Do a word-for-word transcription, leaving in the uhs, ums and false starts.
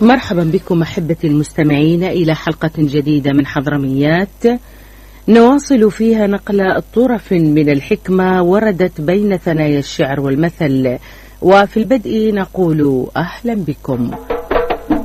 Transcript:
مرحبا بكم أحبتي المستمعين إلى حلقة جديدة من حضرميات، نواصل فيها نقل طرف من الحكمة وردت بين ثنايا الشعر والمثل. وفي البدء نقول أهلا بكم.